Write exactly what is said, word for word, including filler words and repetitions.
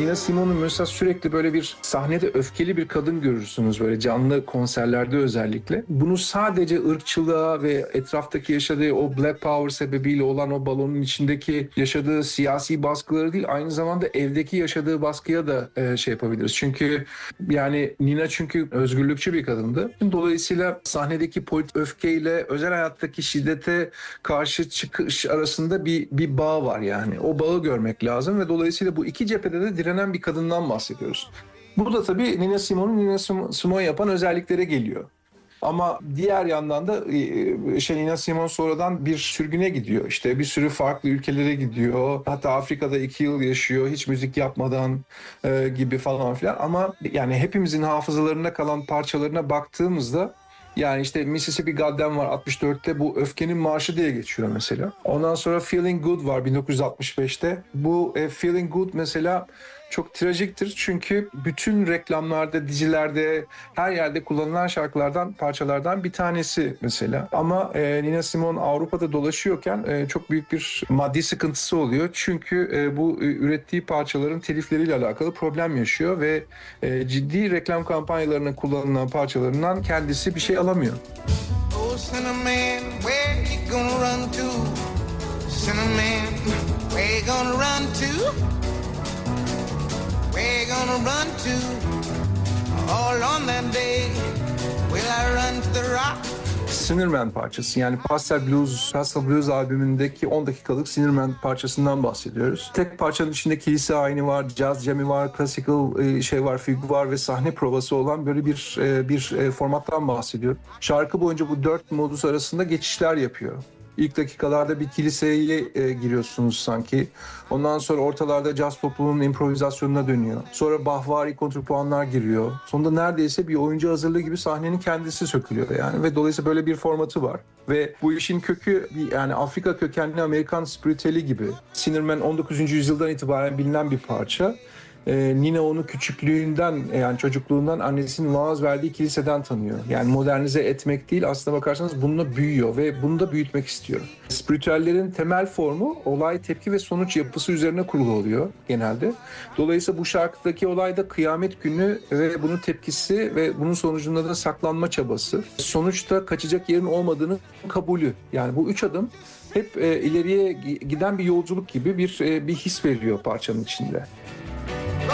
Nina Simone'un mesela sürekli böyle bir sahnede öfkeli bir kadın görürsünüz böyle canlı konserlerde özellikle. Bunu sadece ırkçılığa ve etraftaki yaşadığı o Black Power sebebiyle olan o balonun içindeki yaşadığı siyasi baskıları değil, aynı zamanda evdeki yaşadığı baskıya da e, şey yapabiliriz. Çünkü yani Nina çünkü özgürlükçü bir kadındı. Dolayısıyla sahnedeki politik öfkeyle özel hayattaki şiddete karşı çıkış arasında bir bir bağ var yani. O bağı görmek lazım ve dolayısıyla bu iki cephede de direnen bir kadından bahsediyoruz. Bu da tabii Nina Simone'un Nina Simone yapan özelliklere geliyor. Ama diğer yandan da şey, Nina Simone sonradan bir sürgüne gidiyor. İşte bir sürü farklı ülkelere gidiyor. Hatta Afrika'da iki yıl yaşıyor. Hiç müzik yapmadan e, gibi falan filan. Ama yani hepimizin hafızalarına kalan parçalarına baktığımızda yani işte Mississippi Goddam var altmış dörtte, bu Öfkenin Marşı diye geçiyor mesela. Ondan sonra Feeling Good var bin dokuz yüz altmış beşte. Bu e, Feeling Good mesela çok trajiktir çünkü bütün reklamlarda, dizilerde, her yerde kullanılan şarkılardan, parçalardan bir tanesi mesela. Ama e, Nina Simone Avrupa'da dolaşıyorken e, çok büyük bir maddi sıkıntısı oluyor. Çünkü e, bu e, ürettiği parçaların telifleriyle alakalı problem yaşıyor ve e, ciddi reklam kampanyalarına kullanılan parçalarından kendisi bir şey alamıyor. Oh, Cinnamon, where you gonna run to? Cinnamon, where you gonna run to? Where you gonna run to? All on that day, will I run to the rock? Sinnerman parçası, yani Pastel Blues, Pastel Blues albümündeki on dakikalık Sinnerman parçasından bahsediyoruz. Tek parçanın içinde kilise ayini var, jazz jam'i var, classical şey var, fugue var ve sahne provası olan böyle bir bir formattan bahsediyor. Şarkı boyunca bu dört modus arasında geçişler yapıyor. İlk dakikalarda bir kiliseye e, giriyorsunuz sanki. Ondan sonra ortalarda caz topluluğunun improvizasyonuna dönüyor. Sonra Bachvari kontrpuanlar giriyor. Sonunda neredeyse bir oyuncu hazırlığı gibi sahnenin kendisi sökülüyor yani. Ve dolayısıyla böyle bir formatı var. Ve bu işin kökü yani Afrika kökenli Amerikan spiritüeli gibi. Sinnerman on dokuzuncu yüzyıldan itibaren bilinen bir parça. Ee, Nina onu küçüklüğünden, yani çocukluğundan annesinin vaaz verdiği kiliseden tanıyor. Yani modernize etmek değil, aslına bakarsanız bununla büyüyor ve bunu da büyütmek istiyor. Spiritüellerin temel formu olay, tepki ve sonuç yapısı üzerine kurulu oluyor genelde. Dolayısıyla bu şarkıdaki olay da kıyamet günü ve bunun tepkisi ve bunun sonucunda da saklanma çabası. Sonuçta kaçacak yerin olmadığını kabulü. Yani bu üç adım hep e, ileriye giden bir yolculuk gibi bir e, bir his veriyor parçanın içinde.